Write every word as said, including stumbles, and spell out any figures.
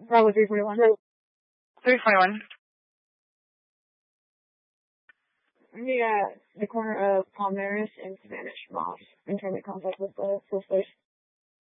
Probably three twenty-one. three twenty-one. Yeah, the corner of Palmaris and Spanish Moss. In terms of contact with the full space.